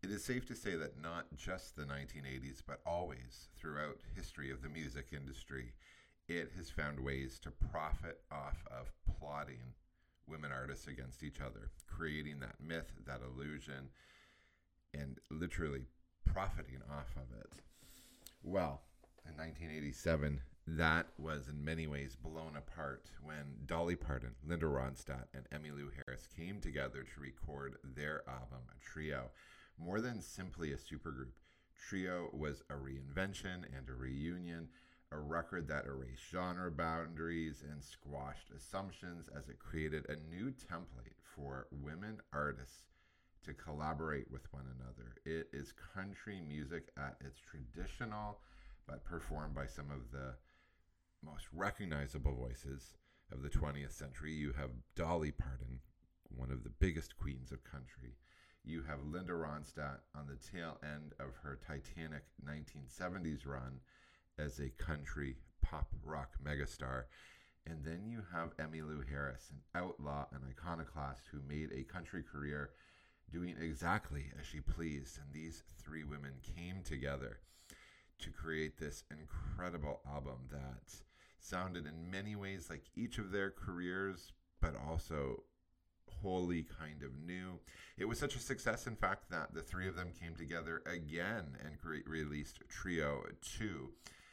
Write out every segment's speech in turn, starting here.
It is safe to say that not just the 1980s, but always throughout history of the music industry, it has found ways to profit off of plotting women artists against each other, creating that myth, that illusion, and literally profiting off of it. Well, in 1987, that was in many ways blown apart when Dolly Parton, Linda Ronstadt, and Emmylou Harris came together to record their album, Trio. More than simply a supergroup, Trio was a reinvention and a reunion, a record that erased genre boundaries and squashed assumptions as it created a new template for women artists to collaborate with one another. It is country music at its traditional, but performed by some of the most recognizable voices of the 20th century. You have Dolly Parton, one of the biggest queens of country. You have Linda Ronstadt on the tail end of her titanic 1970s run as a country pop rock megastar. And then you have Emmylou Harris, an outlaw, an iconoclast who made a country career doing exactly as she pleased. And these three women came together to create this incredible album that sounded in many ways like each of their careers, but also wholly kind of new. It was such a success, in fact, that the three of them came together again and released Trio 2.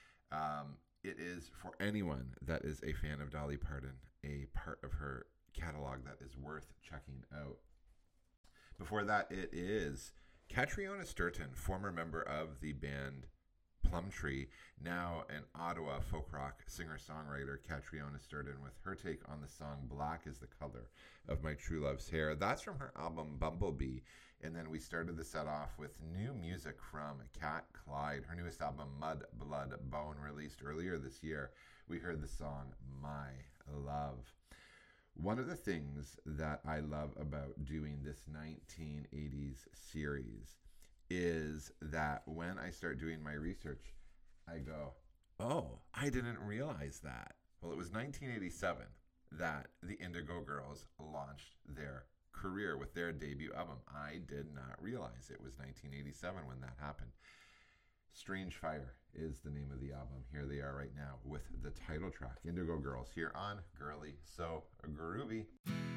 It is, for anyone that is a fan of Dolly Parton, a part of her catalog that is worth checking out. Before that, it is Catriona Sturton, former member of the band Plumtree, now an Ottawa folk rock singer-songwriter, Catriona Sturton, with her take on the song Black is the Color of My True Love's Hair. That's from her album Bumblebee. And then we started the set off with new music from Kat Clyde, her newest album Mud, Blood, Bone, released earlier this year. We heard the song My Love. One of the things that I love about doing this 1980s series is that when I start doing my research, I go, oh, I didn't realize that. Well, it was 1987 that the Indigo Girls launched their career with their debut album. I did not realize it was 1987 when that happened. Strange Fire is the name of the album. Here they are right now with the title track, Indigo Girls, here on Girly So Groovy.